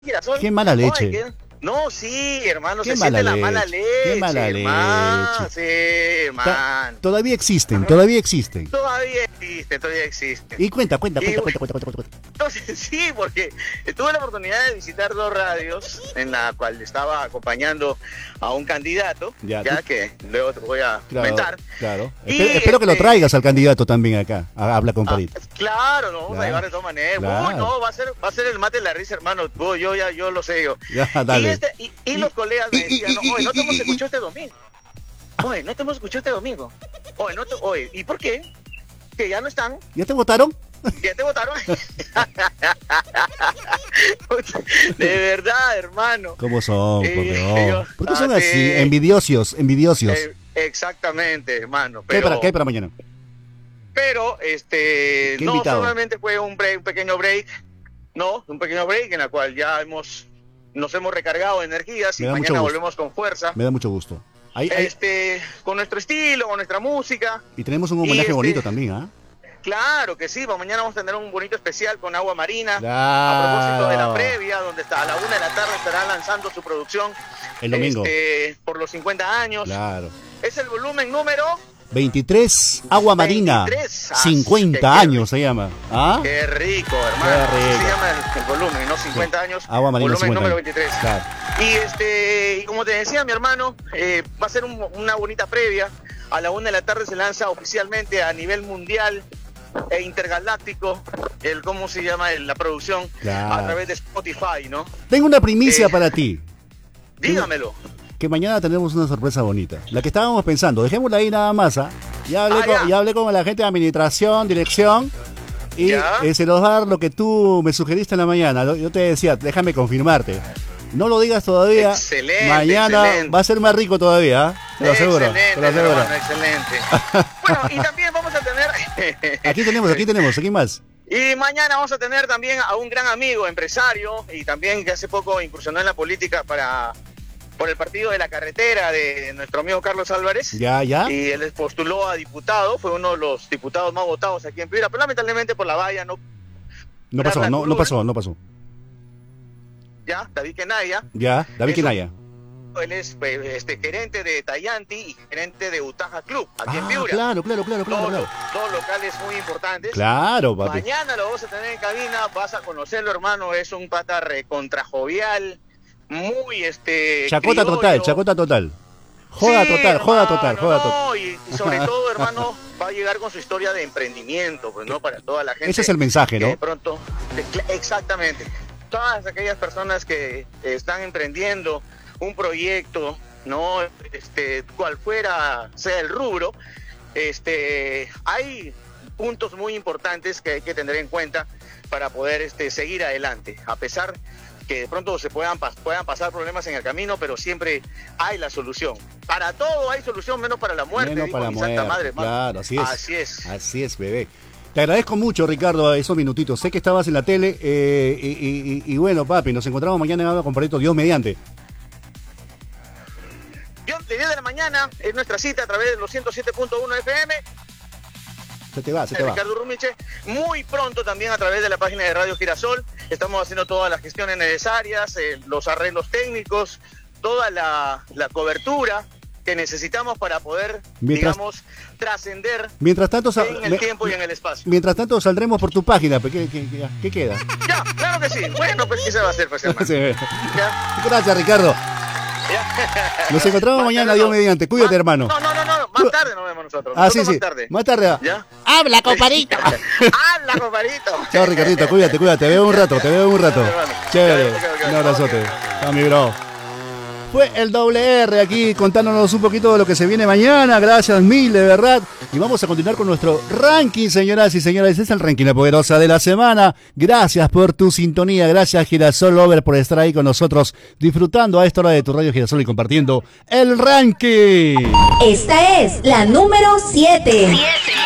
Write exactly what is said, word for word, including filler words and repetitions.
Girasol. Qué mala leche. Oye, ¿qué? No, sí, hermano, Qué se mala siente la leche, mala leche. qué mala hermano, leche. Sí, hermano. Todavía existen, todavía existen. Todavía existe, todavía existe. Y cuenta, cuenta, Y- cuenta, cuenta, cuenta, cuenta, cuenta. Entonces, sí, porque tuve la oportunidad de visitar dos radios en la cual estaba acompañando a un candidato, Ya, ya, tú- que luego te voy a Claro, comentar. claro. Y, Espero, espero que lo este, traigas al candidato también acá. a- Habla con Ah, Parito. claro, lo vamos Claro, a llevar de todas maneras. claro. Uy, no, va a ser, va a ser el mate de la risa, hermano. Uy, yo ya, yo lo sé yo. Ya, Y, dale. este, y, y los colegas me decían, no, oye, no te hemos escuchado este domingo. Oye, no te hemos escuchado este domingo. Oye, no te, oye, ¿y por qué? Que ya no están, ¿Ya te votaron? ya te votaron. De verdad, hermano. ¿Cómo son? Por Eh, Dios. yo- ¿Por qué son ah, así? sí. Envidiosos, envidiosos. Eh, exactamente, hermano. ¿Qué, hay Pero, para, ¿Qué hay para mañana? pero este, ¿Qué no, invitado? solamente fue un break, un pequeño break, no, un pequeño break en la cual ya hemos, nos hemos recargado de energías y Me da mucho mañana gusto. volvemos con fuerza, Me da mucho gusto. Ahí- ahí- este, con nuestro estilo, con nuestra música. y tenemos un homenaje y este- bonito también, ¿ah? Claro que sí, para mañana vamos a tener un bonito especial con Agua Marina. Claro. A propósito de la previa, donde está a la una de la tarde estará lanzando su producción. El domingo. este, por los cincuenta años. Claro. Es el volumen número. veintitrés, Agua Marina. veintitrés. Ah, cincuenta qué- años se llama. ¿Ah? Qué rico, hermano. Qué Así rico. se llama el, el volumen, ¿no? cincuenta años. Agua Marina, volumen cincuenta número años. veintitrés. Claro. Y este, y como te decía mi hermano, eh, va a ser un- una bonita previa. A la una de la tarde se lanza oficialmente a nivel mundial e intergaláctico el cómo se llama el- la producción Claro. a través de Spotify, ¿no? Tengo una primicia Eh, para ti. Dígamelo. Que mañana tenemos una sorpresa bonita. La que estábamos pensando, dejémosla ahí nada más. ¿Ah? Ya, hablé Ah, con, ya. ya hablé con la gente de administración, dirección. Y Ya. eh, se nos va a dar lo que tú me sugeriste en la mañana. Lo- Yo te decía, déjame confirmarte. No lo digas todavía. Excelente, Mañana excelente. va a ser más rico todavía. ¿ah? Te lo aseguro. Excelente, Te lo mi aseguro. hermano, excelente. Bueno, y también vamos a tener... Aquí tenemos, aquí tenemos, aquí más. Y mañana vamos a tener también a un gran amigo, empresario, y también que hace poco incursionó en la política para por el partido de la carretera de nuestro amigo Carlos Álvarez. Ya, ya. Y él postuló a diputado, fue uno de los diputados más votados aquí en Piura, pero lamentablemente por la valla no, No pasó, no, no pasó, no pasó. ya, David Kenaya. Ya, David Eso. Kinaya. Él es pues, este gerente de Tayanti y gerente de Utaja Club, aquí en Ah, Piura. claro, claro, claro, claro, Dos, claro. dos locales muy importantes. Claro, papi. Mañana lo vamos a tener en cabina, vas a conocerlo, hermano, es un pata recontra jovial, muy este Chacota criollo. total, chacota total. Joda Sí, total, joda hermano, total, joda no, total. y, y sobre todo, hermano, va a llegar con su historia de emprendimiento, pues no, para toda la gente. Ese es el mensaje, que ¿no? de pronto, de- exactamente. Todas aquellas personas que están emprendiendo un proyecto, no, este, cual fuera sea el rubro, este, hay puntos muy importantes que hay que tener en cuenta para poder este, seguir adelante, a pesar que de pronto se puedan, pas- puedan pasar problemas en el camino, pero siempre hay la solución. Para todo hay solución, menos para la muerte, Menos dijo para mi muerte, Santa Madre. hermano. claro, así es. Así es. Así es, bebé. Te agradezco mucho, Ricardo, esos minutitos. Sé que estabas en la tele eh, y, y- y- y bueno, papi, nos encontramos mañana en Habla con Parito, Dios mediante. Yo, de diez de la mañana es nuestra cita a través de los ciento siete punto uno F M. Se te va, se te va. Ricardo Rumiche, muy pronto también a través de la página de Radio Girasol. Estamos haciendo todas las gestiones necesarias, eh, los arreglos técnicos, toda la, la cobertura que necesitamos para poder, Mientras- digamos, trascender Mientras tanto, sa- en el me- tiempo y en el espacio. mientras tanto saldremos por tu página. pe- ¿Qué, qué- qué- qué queda? Ya, claro que sí. Bueno, pues ¿qué se va a hacer, pues, hermano? Sí. Ya, Gracias, Ricardo. ya. Nos encontramos Más mañana, tarde, Dios no. mediante. Cuídate, Más- hermano. No, no, no, no, más tarde nos vemos nosotros. Ah, sí, Nosotros sí. Más tarde. Más tarde. ¿Ya? Habla, compadito. ¡Hala, compadrito! Chao, Ricardito, cuídate, cuídate. Te veo un rato, te veo un rato. hermano. Chévere. Ok, ok, ok. Un abrazote. Ok. Chao, mi bro. Fue el doble R aquí contándonos un poquito de lo que se viene mañana. Gracias mil, de verdad. Y vamos a continuar con nuestro ranking, señoras y señores. Es el ranking La Poderosa de la semana. Gracias por tu sintonía. Gracias, Girasol Lover, por estar ahí con nosotros, disfrutando a esta hora de tu radio Girasol y compartiendo el ranking. Esta es la número siete.